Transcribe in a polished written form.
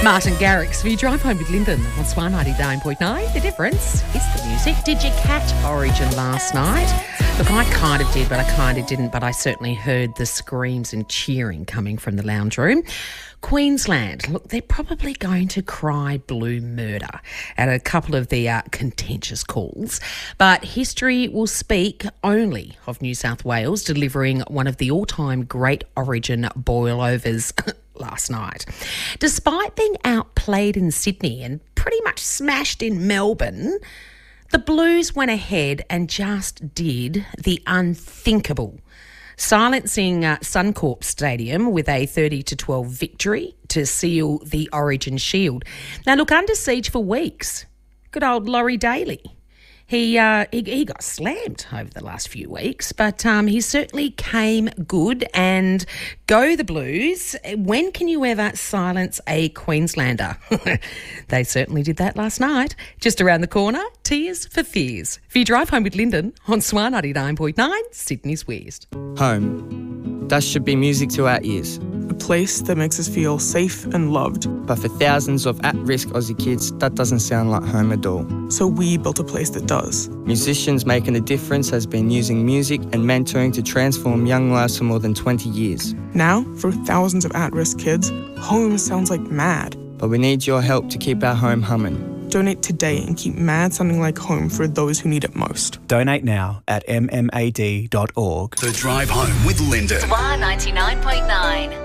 Martin Garrix, for you drive home with Lyndon on Swan 99.9. The difference is the music. Did you catch Origin last night? Look, I kind of did, but I kind of didn't, but I certainly heard the screams and cheering coming from the lounge room. Queensland, look, they're probably going to cry blue murder at a couple of the contentious calls, but history will speak only of New South Wales delivering one of the all-time great Origin boilovers last night. Despite being outplayed in Sydney and pretty much smashed in Melbourne, the Blues went ahead and just did the unthinkable, silencing Suncorp Stadium with a 30-12 victory to seal the Origin Shield. Now, look, under siege for weeks, good old Laurie Daly. He got slammed over the last few weeks, but he certainly came good, and go the Blues. When can you ever silence a Queenslander? They certainly did that last night. Just around the corner, Tears for Fears. For you drive home with Lyndon on Swan 99.9, Sydney's West. Home. That should be music to our ears. A place that makes us feel safe and loved. But for thousands of at-risk Aussie kids, that doesn't sound like home at all. So we built a place that does. Musicians Making a Difference has been using music and mentoring to transform young lives for more than 20 years. Now, for thousands of at-risk kids, home sounds like mad. But we need your help to keep our home humming. Donate today and keep mad sounding like home for those who need it most. Donate now at mmad.org. The Drive Home with Lyndon. Swan 99.9.